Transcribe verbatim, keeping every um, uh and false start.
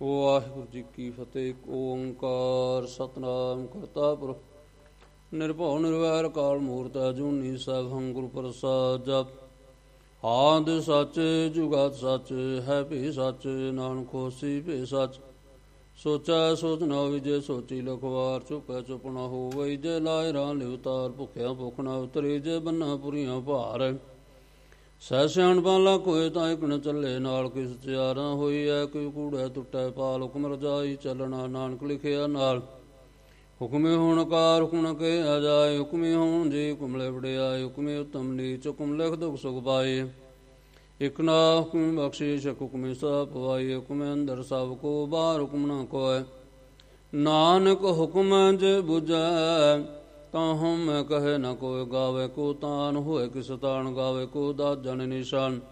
ਵਾਹਿਗੁਰੂ ਜੀ ਕੀ ਫਤਿਹ। ਓੰਕਾਰ ਸਤਿਨਾਮ ਕਰਤਾ ਪੁਰਖ ਨਿਰਭਉ ਨਿਰਵੈਰ ਅਕਾਲ ਮੂਰਤਿ ਅਜੂਨੀ ਸੈਭੰ ਗੁਰੂ ਪ੍ਰਸਾਦਿ ਜਪੁ। ਆਦਿ ਸੱਚ ਜੁਗਾਦਿ ਸੱਚ ਹੈ ਭੀ ਸੱਚ, ਨਾਨਕ ਹੋਸੀ ਭੀ ਸੱਚ। ਸੋਚੈ ਸੋਚ ਨ ਵਿਜੈ ਸੋਚੀ ਲਖਵਾਰ, ਚੁਪੈ ਚੁਪ ਨ ਹੋਵਈ ਜੇ ਲਾਇ ਰਾਂ ਲਿਵਤਾਰ। ਭੁਖਿਆ ਭੁਖ ਨ ਉਤਰੀ ਜੇ ਬੰਨਾ ਪੁਰੀਆਂ ਭਾਰ। ਸਹਿ ਸਿਆਣਪਾਂ ਲੱਖ ਹੋਏ ਤਾਂ ਇਕ ਨ ਚੱਲੇ ਨਾਲ, ਕਿਸ ਸਚਿਆਰਾ ਹੋਈ ਐ ਕੋਈ ਕੂੜੈ ਟੁੱਟੈ ਪਾਲ। ਹੁਕਮ ਰਜਾਈ ਚੱਲਣਾ ਨਾਨਕ ਲਿਖਿਆ ਨਾਲ, ਹੁਕਮੇ ਹੋਣ ਕਾਰ ਹੁਕਮ ਨ ਕਿਹਾ ਜਾਏ। ਹੁਕਮੇ ਹੋਣ ਜੀ ਹੁਕਮ ਲੈ ਵਡਿਆਈ, ਹੁਕਮੇ ਉਤਮ ਨੀਚ ਹੁਕਮ ਲਿਖ ਦੁਖ ਸੁਖ ਪਾਏ। ਇਕ ਨਾ ਹੁਕਮ ਬਖਸ਼ੀਸ਼ ਹੁਕਮੇ ਸਭ ਪਵਾਈ, ਹੁਕਮੇ ਅੰਦਰ ਸਭ ਕੋ ਬਾਹਰ ਹੁਕਮ ਨ ਕੋਇ। ਨਾਨਕ ਹੁਕਮ ਜੇ ਬੁਝੈ ਤਾਹੁ ਮੈਂ ਕਹੇ ਨ ਕੋਇ, ਗਾਵੇ ਕੋ ਤਾਨ ਹੋਏ ਕਿਸ ਤਾਣ। ਗਾਵੇ ਕੋ ਦਾਸ ਜਨ ਨਿਸ਼ਾਨ,